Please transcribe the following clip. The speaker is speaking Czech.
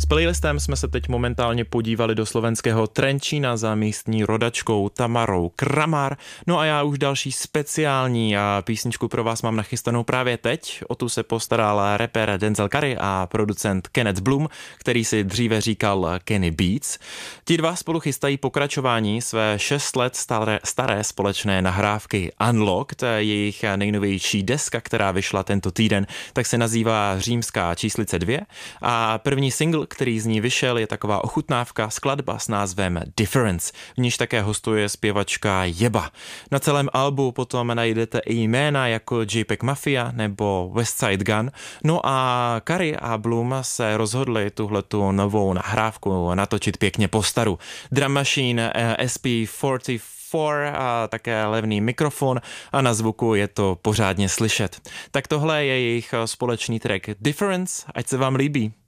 playlistem jsme se teď momentálně podívali do slovenského Trenčína za místní rodačkou Tamarou Kramar. No a já už další speciální písničku pro vás mám nachystanou právě teď. O tu se postaral rapper Denzel Curry a producent Kenneth Bloom, který si dříve říkal Kenny Beats. Ti dva spolu chystají pokračování své 6 let staré společné nahrávky Unlocked. Jejich nejnovější deska, která vyšla tento týden, tak se nazývá Římská číslice 2 a první single, který z ní vyšel, je taková ochutnávka skladba s názvem Difference. V níž také hostuje zpěvačka Jeba. Na celém albu potom najdete i jména jako JPEG Mafia nebo Westside Gun. No a Curry a Bloom se rozhodli tuhletu novou nahrávku natočit pěkně po staru. Drum Machine SP44 a také levný mikrofon a na zvuku je to pořádně slyšet. Tak tohle je jejich společný track Difference, ať se vám líbí.